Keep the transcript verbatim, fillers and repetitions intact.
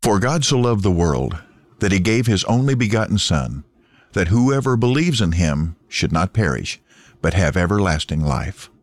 For God so loved the world, that he gave his only begotten Son, that whoever believes in him should not perish, but have everlasting life.